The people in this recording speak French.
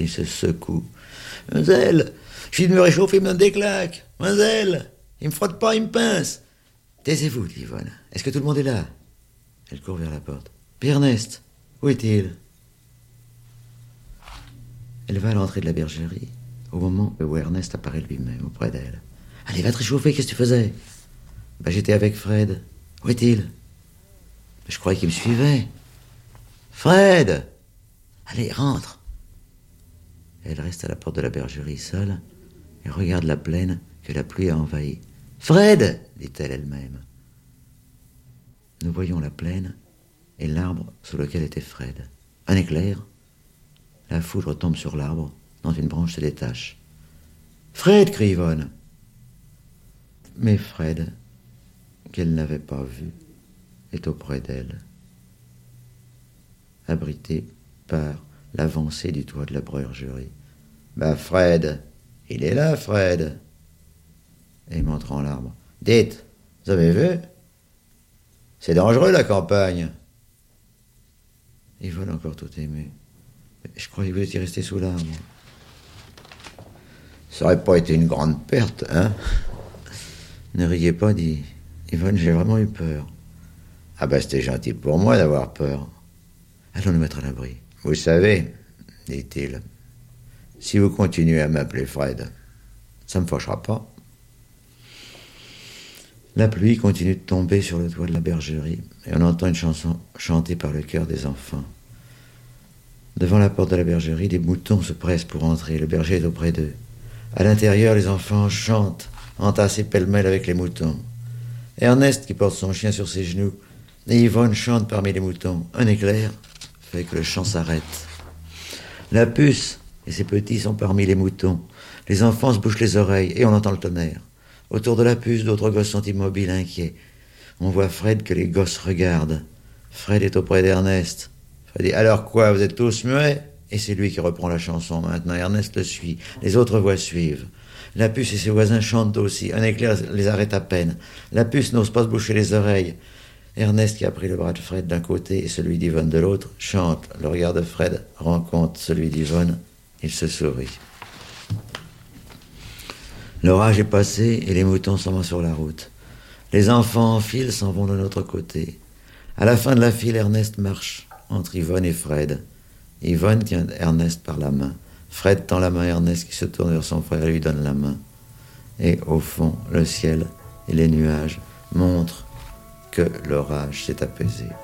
Il se secoue. Mademoiselle, je viens de me réchauffer, il me donne des claques. Mademoiselle, il me frotte pas, il me pince. Taisez-vous, dit Yvonne. Est-ce que tout le monde est là? Elle court vers la porte. Père Ernest, où est-il? Elle va à l'entrée de la bergerie, au moment où Ernest apparaît lui-même auprès d'elle. Allez, va te réchauffer, qu'est-ce que tu faisais? J'étais avec Fred. Où est-il? Je croyais qu'il me suivait. Fred! Allez, rentre. Elle reste à la porte de la bergerie seule et regarde la plaine que la pluie a envahie. Fred! Dit-elle elle-même. Nous voyons la plaine et l'arbre sous lequel était Fred. Un éclair. La foudre tombe sur l'arbre, dont une branche se détache. Fred! Crie Yvonne. Mais Fred, qu'elle n'avait pas vu, est auprès d'elle, abrité par l'avancée du toit de la bergerie. Fred, il est là, Fred. Et montrant l'arbre. Dites, vous avez vu? C'est dangereux, la campagne. Yvonne encore tout émue. Je croyais que vous étiez resté sous l'arbre. Ça aurait pas été une grande perte, hein? Ne riez pas, dit Yvonne, j'ai vraiment eu peur. C'était gentil pour moi d'avoir peur. Allons nous mettre à l'abri. Vous savez, dit-il, si vous continuez à m'appeler Fred, ça me fâchera pas. La pluie continue de tomber sur le toit de la bergerie et on entend une chanson chantée par le chœur des enfants. Devant la porte de la bergerie, des moutons se pressent pour entrer. Le berger est auprès d'eux. À l'intérieur, les enfants chantent, entassés pêle-mêle avec les moutons. Ernest, qui porte son chien sur ses genoux, et Yvonne chantent parmi les moutons. Un éclair fait que le chant s'arrête. La puce et ses petits sont parmi les moutons. Les enfants se bouchent les oreilles et on entend le tonnerre. Autour de la puce, d'autres gosses sont immobiles, inquiets. On voit Fred que les gosses regardent. Fred est auprès d'Ernest. Fred dit « Alors quoi, vous êtes tous muets ?» Et c'est lui qui reprend la chanson maintenant. Ernest le suit. Les autres voix suivent. La puce et ses voisins chantent aussi. Un éclair les arrête à peine. La puce n'ose pas se boucher les oreilles. Ernest, qui a pris le bras de Fred d'un côté et celui d'Yvonne de l'autre, chante. Le regard de Fred rencontre celui d'Yvonne. Il se sourit. L'orage est passé et les moutons s'en vont sur la route. Les enfants en file s'en vont de l'autre côté. À la fin de la file, Ernest marche entre Yvonne et Fred. Yvonne tient Ernest par la main. Fred tend la main à Ernest qui se tourne vers son frère et lui donne la main. Et au fond, le ciel et les nuages montrent que l'orage s'est apaisé.